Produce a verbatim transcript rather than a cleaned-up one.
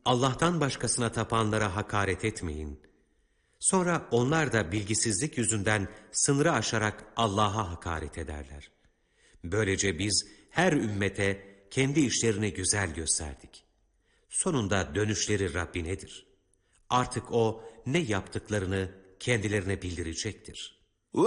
Allah'tan başkasına tapanlara hakaret etmeyin. Sonra onlar da bilgisizlik yüzünden sınırı aşarak Allah'a hakaret ederler. Böylece biz her ümmete kendi işlerini güzel gösterdik. Sonunda dönüşleri Rabbinedir. Artık O ne yaptıklarını kendilerine bildirecektir.